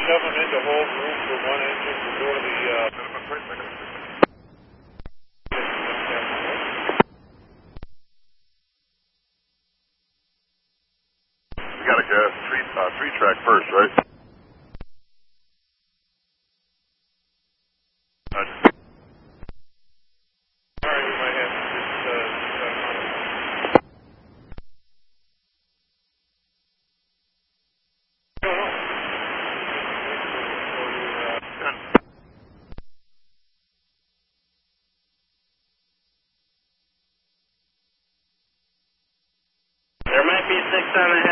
coming into hold room for one engine to go to the, We got to go three track first, right? Sorry, we might have to just, There might be 6 on the